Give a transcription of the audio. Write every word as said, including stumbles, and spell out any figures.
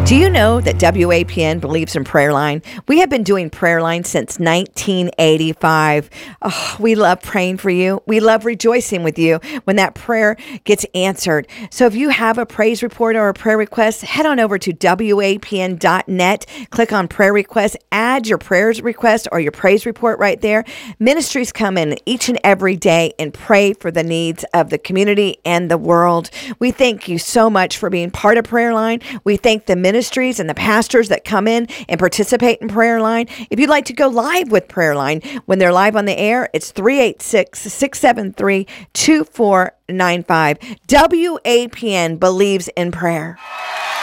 Do you know that W A P N believes in Prayer Line? We have been doing Prayer Line since nineteen eighty-five. Oh, we love praying for you. We love rejoicing with you when that prayer gets answered. So if you have a praise report or a prayer request, head on over to W A P N dot net, click on prayer requests, add your prayers request or your praise report right there. Ministries come in each and every day and pray for the needs of the community and the world. We thank you so much for being part of Prayer Line. We thank the ministries and the pastors that come in and participate in Prayer Line. If you'd like to go live with Prayer Line, when they're live on the air, it's three eight six, six seven three, two four nine five. W A P N believes in prayer.